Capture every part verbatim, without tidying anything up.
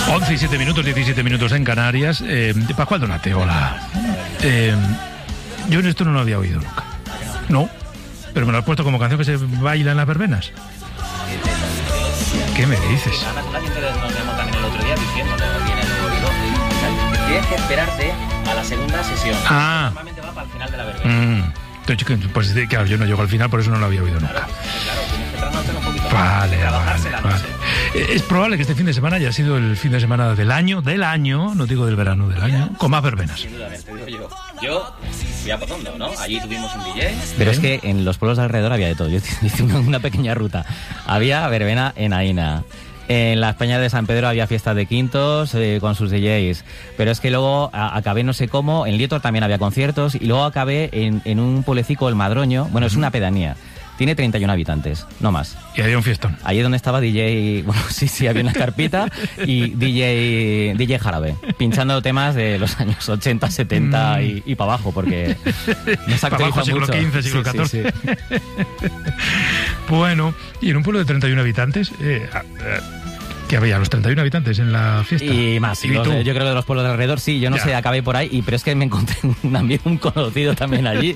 once y siete minutos, diecisiete minutos en Canarias. Eh, Pascual Donate, hola. Eh, yo en esto no lo había oído nunca. No, pero me lo has puesto como canción que se baila en las verbenas. ¿Qué me dices? La gente nos llamó también el otro día diciéndolo, viene el oído. Tienes que esperarte a la segunda sesión. Ah. Normalmente va para el final de la verbena. Mm. Pues claro, yo no llego al final, por eso no lo había oído nunca. Claro, claro, tienes que trasnochar un poquito. Vale, Trabajarse vale, la noche. vale. Es probable que este fin de semana haya sido el fin de semana del año, del año, no digo del verano, del año, con más verbenas. Sin duda, te digo yo. Yo fui a Pozondo, ¿no? Allí tuvimos un D J. Pero es que en los pueblos de alrededor había de todo. Yo hice una, una pequeña ruta. Había verbena en Aina. En las Peñas de San Pedro había fiestas de quintos eh, con sus D Js. Pero es que luego a, acabé no sé cómo. En Lietor también había conciertos. Y luego acabé en, en un pueblecico, el Madroño. Bueno, es una pedanía. Tiene treinta y uno habitantes, no más. Y había un fiestón. Allí donde estaba D J... Bueno, sí, sí, había una carpita. Y D J, D J Jarabe. Pinchando temas de los años ochenta, setenta mm. y, y para abajo. Porque no se para abajo, siglo quince, siglo catorce. Sí, sí, sí. Bueno, y en un pueblo de treinta y uno habitantes... Eh, eh, que había los treinta y uno habitantes en la fiesta. Y más, y los, yo creo que de los pueblos de alrededor, sí, yo no ya. sé, acabé por ahí, y, pero es que me encontré también un conocido también allí.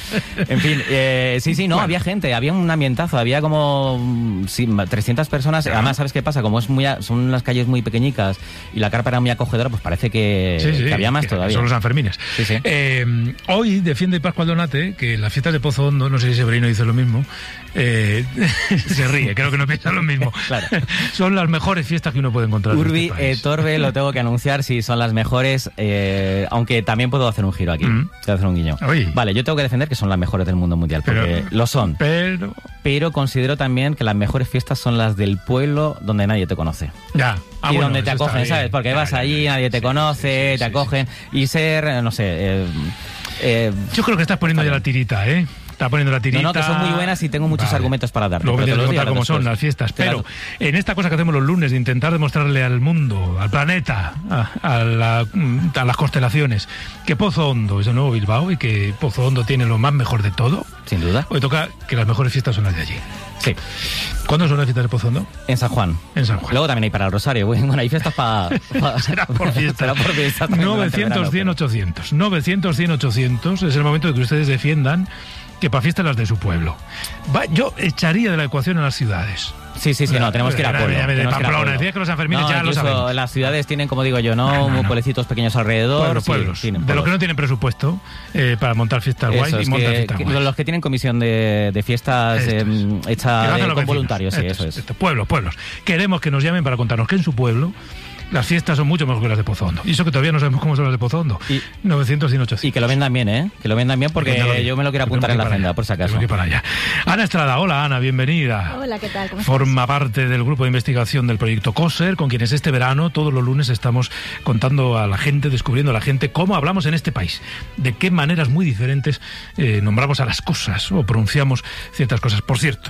En fin, eh, sí, sí, no, bueno. había gente, había un ambientazo, había como sí, trescientas personas, ya. Además, ¿sabes qué pasa? Como es muy a, son las calles muy pequeñicas y la carpa era muy acogedora, pues parece que, sí, sí, que había más que todavía. Son los Sanfermines. Sí, sí. Eh, hoy defiende Pascual Donate que las fiestas de Pozo Hondo, no sé si Severino dice lo mismo, eh, se ríe, creo que no piensa lo mismo. Claro. Son las mejores fiestas que uno puede encontrar. Urbi, en este eh, Torbe, lo tengo que anunciar, sí, son las mejores, eh, aunque también puedo hacer un giro aquí, mm. puedo hacer un guiño. Oye. Vale, yo tengo que defender que son las mejores del mundo mundial, porque pero, lo son. Pero... pero considero también que las mejores fiestas son las del pueblo donde nadie te conoce. Ya. Ah, y bueno, donde te acogen, ¿sabes? Porque ya, vas ya, allí, ya, nadie te sí, conoce, sí, te sí, acogen, sí. y ser, no sé... Eh, eh, yo creo que estás poniendo ya la tirita, ¿eh? Está poniendo la tirita. No, no, que son muy buenas y tengo muchos vale. argumentos para dar. Luego te voy a contar cómo son las fiestas. Pero claro. en esta cosa que hacemos los lunes de intentar demostrarle al mundo, al planeta, a, a, la, a las constelaciones, que Pozo Hondo es el nuevo Bilbao y que Pozo Hondo tiene lo más mejor de todo. Sin duda. Hoy toca que las mejores fiestas son las de allí. Sí. ¿Cuándo son las fiestas de Pozo Hondo? En San Juan. En San Juan. Luego también hay para el Rosario. Bueno, hay fiestas para... Pa, será por fiesta. Será por fiesta. novecientos, cien, ochocientos. novecientos, cien, ochocientos. Es el momento de que ustedes defiendan que para fiestas las de su pueblo. Va, yo echaría de la ecuación a las ciudades. Sí, sí, sí, no, tenemos que ir a pueblo. De Pamplona, decía que los Sanfermines no, ya lo sabemos. Las ciudades tienen, como digo yo, no, no, no, no. pueblecitos pequeños alrededor. Pueblos, sí, pueblos. Sí, de pueblos. los que no tienen presupuesto eh, para montar fiestas Eso, guays y montar que, fiestas que, guays. Los que tienen comisión de, de fiestas eh, hechas con vecinos. Voluntarios, sí, estos, eso es. Estos, pueblos, pueblos. Queremos que nos llamen para contarnos que en su pueblo las fiestas son mucho mejor que las de Pozo Hondo. Y eso que todavía no sabemos cómo son las de Pozo Hondo. Y, novecientos, cien, ochocientos. Y que lo vendan bien, ¿eh? Que lo vendan bien porque lo yo me lo quiero apuntar en la agenda, allá, por si acaso. Para allá. Ana Estrada, hola Ana, bienvenida. Hola, ¿qué tal? ¿Cómo estás? Forma parte del grupo de investigación del proyecto COSER, con quienes este verano, todos los lunes, estamos contando a la gente, descubriendo a la gente cómo hablamos en este país, de qué maneras muy diferentes eh, nombramos a las cosas o pronunciamos ciertas cosas. Por cierto,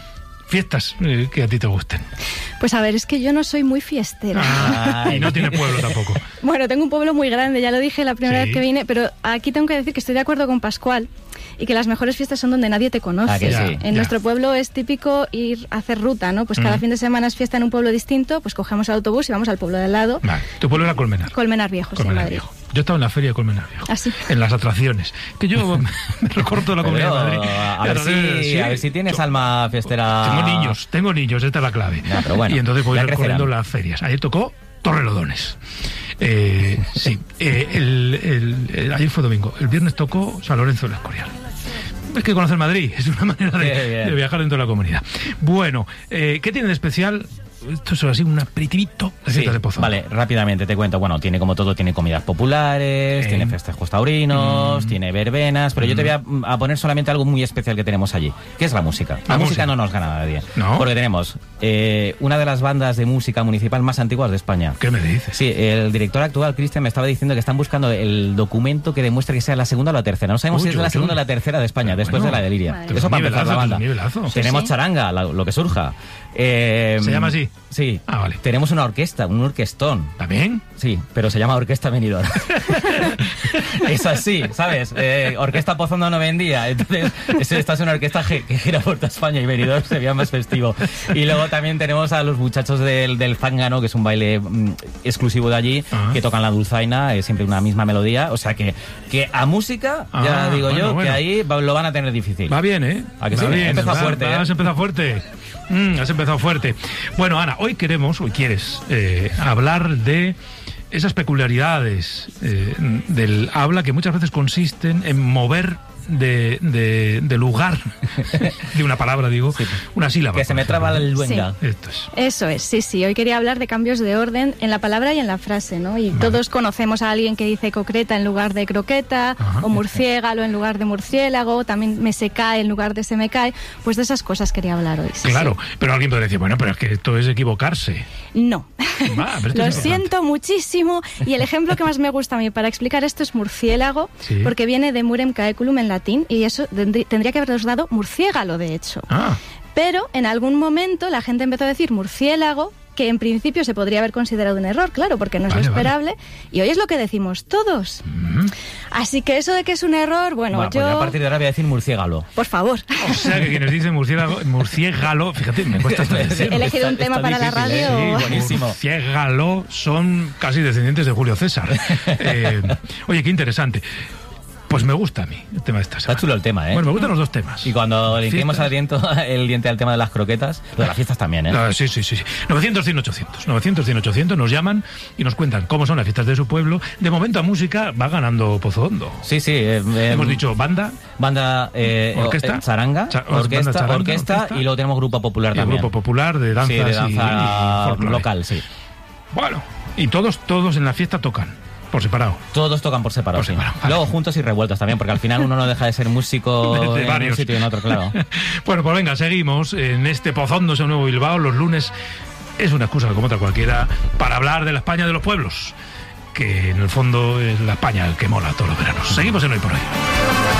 fiestas eh, que a ti te gusten. Pues a ver, es que yo no soy muy fiestera. Ah, y no tiene pueblo tampoco. Bueno, tengo un pueblo muy grande, ya lo dije la primera sí. vez que vine, pero aquí tengo que decir que estoy de acuerdo con Pascual y que las mejores fiestas son donde nadie te conoce. Ah, que sí. En ya. nuestro pueblo es típico ir a hacer ruta, ¿no? Pues cada mm. fin de semana es fiesta en un pueblo distinto, pues cogemos el autobús y vamos al pueblo de al lado. Vale. ¿Tu pueblo era Colmenar? Colmenar Viejo, Colmenar sí, Madrid. Viejo. Yo estaba en la feria de Colmenar Viejo. ¿Ah, sí? En las atracciones. Que yo me recorto la Comunidad de Madrid. A ver, si, sí. a ver si tienes yo, alma fiestera. Tengo niños, tengo niños, esta es la clave. No, pero bueno, y entonces voy recorriendo las ferias. Ayer tocó Torrelodones. Eh, sí, eh, el, el, el, ayer fue domingo. El viernes tocó San Lorenzo del Escorial. Es que conocer Madrid es una manera de, de viajar dentro de la comunidad. Bueno, eh, ¿qué tiene de especial? Esto es así, un aperitivito de fiestas sí, de Pozo. Vale, rápidamente te cuento. Bueno, tiene como todo, tiene comidas populares, eh. tiene festejos taurinos, mm. tiene verbenas, pero mm. yo te voy a, a poner solamente algo muy especial que tenemos allí, que es la música. La, la música, música no nos gana nadie. ¿No? Porque tenemos eh, una de las bandas de música municipal más antiguas de España. ¿Qué me dices? Sí, el director actual, Cristian, me estaba diciendo que están buscando el documento que demuestre que sea la segunda o la tercera. No sabemos Uy, si es yo, la segunda o la tercera de España, pero después bueno, de la de Liria. Eso para empezar la banda. Tenemos sí, charanga, la, lo que surja. Eh, ¿Se llama así? sí? Sí. Ah, vale. Tenemos una orquesta, un orquestón. ¿También? Sí, pero se llama Orquesta Benidorm. Es así, ¿sabes? Eh, orquesta Pozondo no vendía. Entonces, esta es una orquesta que, que gira por toda España y Benidorm se veía más festivo. Y luego también tenemos a los muchachos del, del zángano, que es un baile mm, exclusivo de allí, uh-huh. que tocan la dulzaina, es siempre una misma melodía. O sea que, que a música, ah, ya digo bueno, yo, bueno. que ahí va, lo van a tener difícil. Va bien, ¿eh? ¿A que va sí? bien. Empezó va, fuerte. Va, ¿eh? Has empezado fuerte. Mm, has empezado fuerte. Bueno, Ana, hoy queremos, hoy quieres eh, hablar de esas peculiaridades eh, del habla que muchas veces consisten en mover de, de, de lugar, de una palabra, digo, sí. una sílaba. Que se me traba el luenga. Sí. Esto es. Eso es, sí, sí. Hoy quería hablar de cambios de orden en la palabra y en la frase, ¿no? Y vale. todos conocemos a alguien que dice concreta en lugar de croqueta, ajá, o murciégalo en lugar de murciélago, también me se cae en lugar de se me cae. Pues de esas cosas quería hablar hoy. Sí, claro, sí. pero alguien puede decir, bueno, pero es que esto es equivocarse. No. Va, Lo es siento muchísimo. Y el ejemplo que más me gusta a mí para explicar esto es murciélago, sí. porque viene de murem caeculum en latín, y eso tendría que habernos dado murciégalo, de hecho. Ah. Pero en algún momento la gente empezó a decir murciélago, que en principio se podría haber considerado un error, claro, porque no es vale, lo esperable, vale. y hoy es lo que decimos todos. Mm. Así que eso de que es un error, bueno, bueno yo... Pues a partir de ahora voy a decir murciégalo. Por favor. O sea, que quienes dicen murciélago, murciégalo, fíjate, me cuesta hasta decir. He elegido un tema para difícil, la radio. ¿eh? Sí, buenísimo. Murciégalo son casi descendientes de Julio César. Eh, oye, qué interesante. Pues me gusta a mí el tema de esta semana. Está chulo el tema, ¿eh? Bueno, me gustan los dos temas. Y cuando le inclinemos el diente, el diente al tema de las croquetas, lo de las fiestas también, ¿eh? No, sí, sí, sí. novecientos, cien, ochocientos. novecientos, cien, ochocientos nos llaman y nos cuentan cómo son las fiestas de su pueblo. De momento a música va ganando Pozo Hondo. Sí, sí. Eh, eh, Hemos dicho banda. Banda, eh, orquesta. Eh, charanga. Cha orquesta, charanga, orquesta, orquesta. Y luego tenemos grupo popular y también. Grupo popular de danzas sí, de danza y, y local, sí. Bueno, y todos, todos en la fiesta tocan. Por separado. Todos tocan por separado, por sí. separado vale. Luego juntos y revueltos también, porque al final uno no deja de ser músico de, de en varios. Un sitio y en otro, claro. Bueno, pues venga, seguimos en este Pozondos en Nuevo Bilbao. Los lunes es una excusa como otra cualquiera para hablar de la España de los pueblos, que en el fondo es la España que mola todos los veranos. Seguimos en Hoy por Hoy.